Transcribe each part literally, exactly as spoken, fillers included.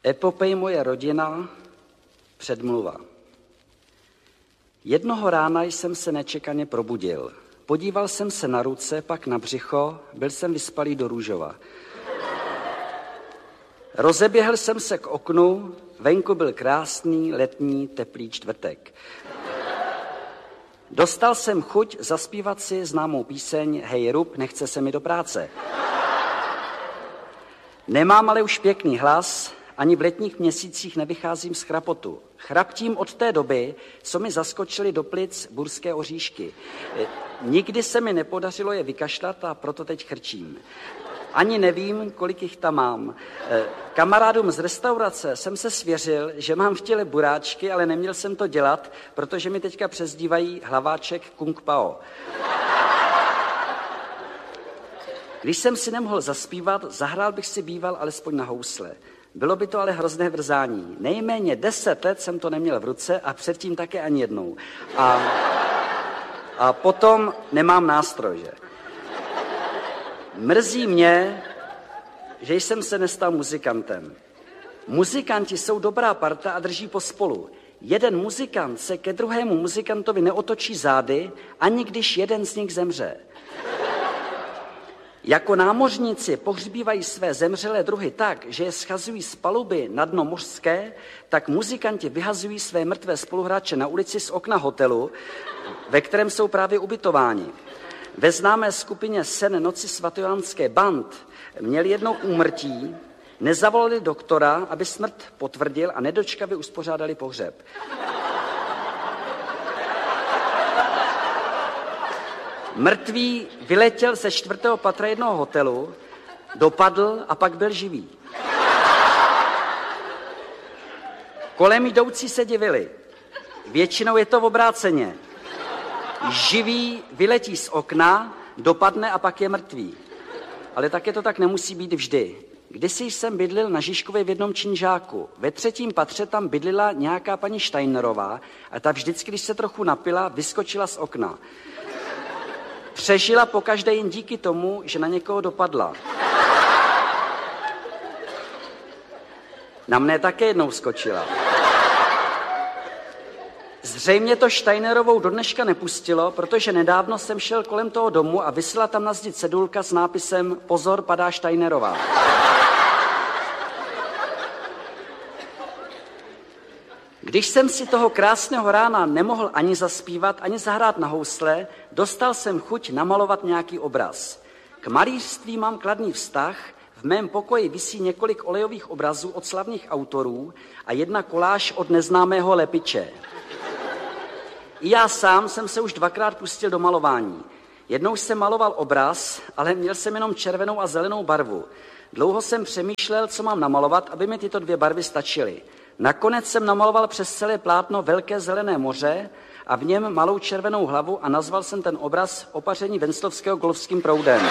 Epopej moje rodina, předmluva. Jednoho rána jsem se nečekaně probudil. Podíval jsem se na ruce, pak na břicho, byl jsem vyspalý do růžova. Rozeběhl jsem se k oknu, venku byl krásný, letní, teplý čtvrtek. Dostal jsem chuť zaspívat si známou píseň Hej Rub, nechce se mi do práce. Nemám ale už pěkný hlas, ani v letních měsících nevycházím z chrapotu. Chraptím od té doby, co mi zaskočily do plic burské oříšky. Nikdy se mi nepodařilo je vykašlat a proto teď chrčím. Ani nevím, kolik jich tam mám. Kamarádům z restaurace jsem se svěřil, že mám v těle buráčky, ale neměl jsem to dělat, protože mi teďka přezdívají hlaváček Kung Pao. Když jsem si nemohl zaspívat, zahrál bych si býval alespoň na housle. Bylo by to ale hrozné vrzání. Nejméně deset let jsem to neměl v ruce a předtím také ani jednou. A, a potom nemám nástroj, že? Mrzí mě, že jsem se nestal muzikantem. Muzikanti jsou dobrá parta a drží pospolu. Jeden muzikant se ke druhému muzikantovi neotočí zády, ani když jeden z nich zemře. Jako námořníci pohřbívají své zemřelé druhy tak, že je schazují z paluby na dno mořské, tak muzikanti vyhazují své mrtvé spoluhráče na ulici z okna hotelu, ve kterém jsou právě ubytováni. Ve známé skupině Sen noci svatojánské band měli jednou úmrtí, nezavolali doktora, aby smrt potvrdil a nedočkavě uspořádali pohřeb. Mrtvý vyletěl ze čtvrtého patra jednoho hotelu, dopadl a pak byl živý. Kolem jdoucí se divili. Většinou je to obráceně. Živý vyletí z okna, dopadne a pak je mrtvý. Ale také to tak nemusí být vždy. Kdysi jsem bydlil na Žižkově v jednom činžáku. Ve třetím patře tam bydlila nějaká paní Steinerová a ta vždycky, když se trochu napila, vyskočila z okna. Přežila pokaždé jen díky tomu, že na někoho dopadla. Na mne také jednou skočila. Zřejmě to Steinerovou do dneška nepustilo, protože nedávno jsem šel kolem toho domu a visela tam na zdi cedulka s nápisem Pozor, padá Steinerová. Když jsem si toho krásného rána nemohl ani zaspívat, ani zahrát na housle, dostal jsem chuť namalovat nějaký obraz. K malířství mám kladný vztah, v mém pokoji visí několik olejových obrazů od slavných autorů a jedna koláž od neznámého lepiče. I já sám jsem se už dvakrát pustil do malování. Jednou jsem maloval obraz, ale měl jsem jenom červenou a zelenou barvu. Dlouho jsem přemýšlel, co mám namalovat, aby mi tyto dvě barvy stačily. Nakonec jsem namaloval přes celé plátno velké zelené moře a v něm malou červenou hlavu a nazval jsem ten obraz Opaření Venclovského golfským proudem.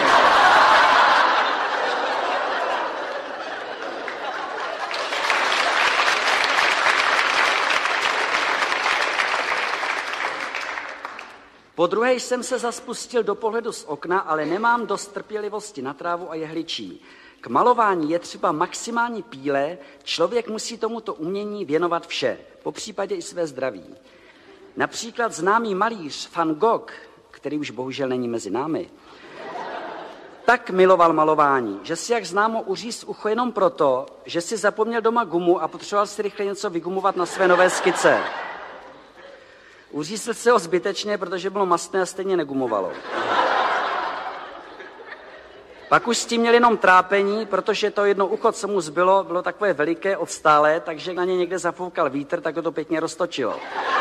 Po druhé jsem se zaspustil do pohledu z okna, ale nemám dost trpělivosti na trávu a jehličí. K malování je třeba maximální píle, člověk musí tomuto umění věnovat vše, popřípadě i své zdraví. Například známý malíř Van Gogh, který už bohužel není mezi námi, tak miloval malování, že si jak známo uříz ucho jenom proto, že si zapomněl doma gumu a potřeboval si rychle něco vygumovat na své nové skice. Uřízl se ho zbytečně, protože bylo mastné a stejně negumovalo. Pak už s tím měl jenom trápení, protože to jedno ucho, co mu zbylo, bylo takové veliké, odstálé, takže na ně někde zafoukal vítr, tak ho to pěkně roztočilo.